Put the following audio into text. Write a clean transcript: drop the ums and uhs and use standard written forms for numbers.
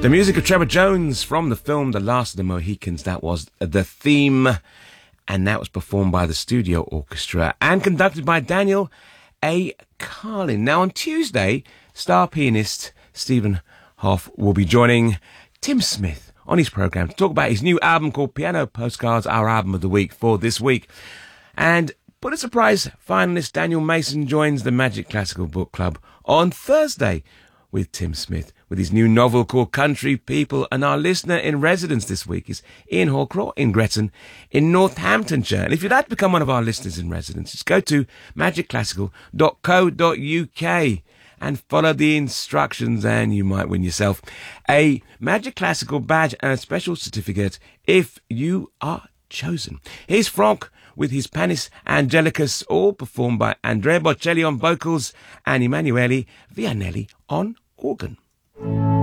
The music of Trevor Jones from the film The Last of the Mohicans. That was the theme, and that was performed by the Studio Orchestra and conducted by Daniel A. Carlin. Now on Tuesday, star pianist Stephen Hoff will be joining Tim Smith on his programme to talk about his new album called Piano Postcards, our album of the week for this week. And Pulitzer Prize finalist Daniel Mason joins the Magic Classical Book Club on Thursday with Tim Smith with his new novel called Country People. And our listener in residence this week is Ian Hawcraw in Gretton in Northamptonshire. And if you'd like to become one of our listeners in residence, just go to magicclassical.co.uk and follow the instructions, and you might win yourself a Magic Classical badge and a special certificate if you are chosen. Here's Franck with his Panis Angelicus, all performed by Andrea Bocelli on vocals and Emanuele Vianelli on organ.